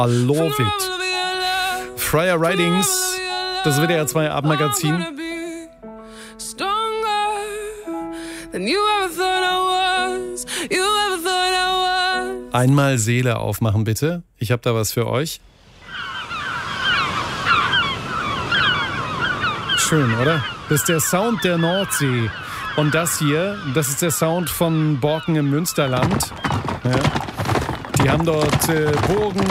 I love it. Freya Ridings, das WDR 2 Abendmagazin. Einmal Seele aufmachen, bitte. Ich habe da was für euch. Schön, oder? Das ist der Sound der Nordsee. Und das hier, das ist der Sound von Borken im Münsterland. Ja. Die haben dort Burgen,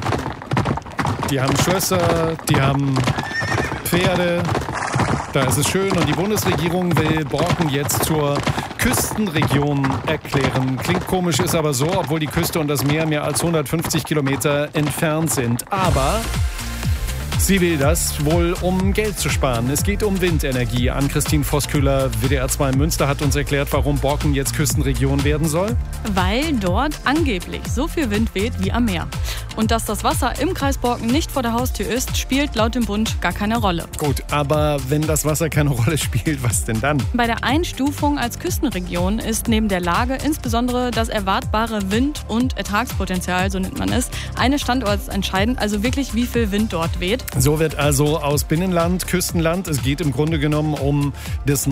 die haben Schlösser, die haben Pferde. Da ist es schön und die Bundesregierung will Borken jetzt zur Küstenregion erklären. Klingt komisch, ist aber so, obwohl die Küste und das Meer mehr als 150 Kilometer entfernt sind. Aber sie will das wohl, um Geld zu sparen. Es geht um Windenergie. Ann-Christine Voskueller, WDR 2 Münster, hat uns erklärt, warum Borken jetzt Küstenregion werden soll. Weil dort angeblich so viel Wind weht wie am Meer. Und dass das Wasser im Kreis Borken nicht vor der Haustür ist, spielt laut dem Bund gar keine Rolle. Gut, aber wenn das Wasser keine Rolle spielt, was denn dann? Bei der Einstufung als Küstenregion ist neben der Lage insbesondere das erwartbare Wind- und Ertragspotenzial, so nennt man es, eines Standorts entscheidend, also wirklich wie viel Wind dort weht. So wird also aus Binnenland, Küstenland, es geht im Grunde genommen um das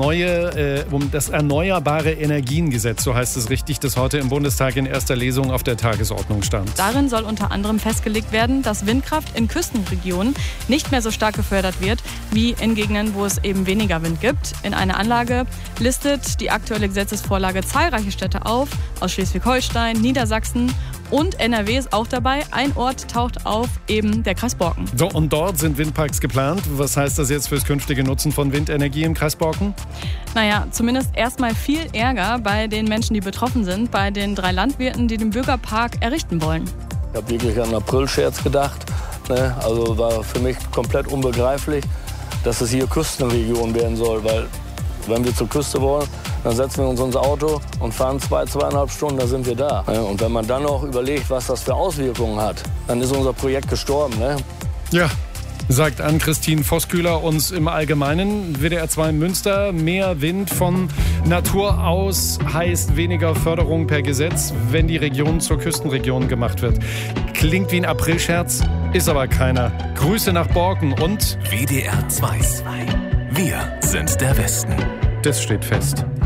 Erneuerbare Energiengesetz, so heißt es richtig, das heute im Bundestag in erster Lesung auf der Tagesordnung stand. Darin soll unter anderem festgelegt werden, dass Windkraft in Küstenregionen nicht mehr so stark gefördert wird, wie in Gegenden, wo es eben weniger Wind gibt. In einer Anlage listet die aktuelle Gesetzesvorlage zahlreiche Städte auf, aus Schleswig-Holstein, Niedersachsen und NRW ist auch dabei. Ein Ort taucht auf, eben der Kreis Borken. So, und dort sind Windparks geplant. Was heißt das jetzt fürs künftige Nutzen von Windenergie im Kreis Borken? Naja, zumindest erstmal viel Ärger bei den Menschen, die betroffen sind, bei den 3 Landwirten, die den Bürgerpark errichten wollen. Ich habe wirklich an einen Aprilscherz gedacht. Ne? Also war für mich komplett unbegreiflich, dass es hier Küstenregion werden soll. Weil wenn wir zur Küste wollen, dann setzen wir uns ins Auto und fahren 2,5 Stunden, da sind wir da. Ne? Und wenn man dann noch überlegt, was das für Auswirkungen hat, dann ist unser Projekt gestorben. Ne? Ja, sagt Ann-Christine Voskueller uns im Allgemeinen. WDR 2 Münster, mehr Wind von Natur aus heißt weniger Förderung per Gesetz, wenn die Region zur Küstenregion gemacht wird. Klingt wie ein Aprilscherz, ist aber keiner. Grüße nach Borken und WDR 2. Wir sind der Westen. Das steht fest.